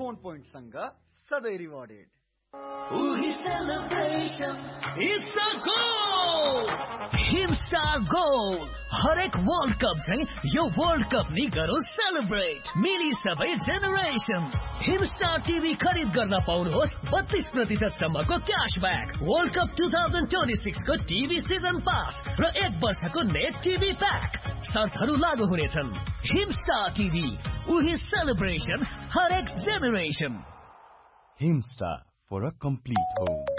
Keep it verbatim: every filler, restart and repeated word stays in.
Phone point सँग सधैँ rewarded. Himstar goal हरेक वर्ल्ड कप चाहिँ यो वर्ल्ड कप नि गरौँ सेलिब्रेट मिली सबै जेनेरेसन। हिमस्टार टिभी खरिद गर्न पाउनुहोस् बत्तीस प्रतिशत सम्मको cashback, world cup two thousand twenty six को टिभी सिजन पास र एक वर्षको नेट टिभी प्याक। शर्तहरू लागू हुनेछन्। हिमस्टार टिभी, उही सेलिब्रेसन हरेक generation. Himstar for a complete home.